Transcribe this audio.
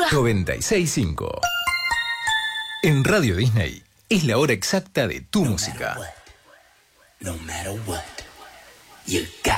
96.5. En Radio Disney es la hora exacta de tu música. No matter what, you got